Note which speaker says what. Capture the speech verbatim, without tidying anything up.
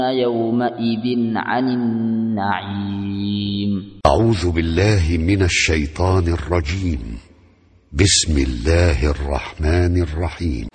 Speaker 1: يومئذ عن النعيم.
Speaker 2: أعوذ بالله من الشيطان الرجيم. بسم الله الرحمن الرحيم.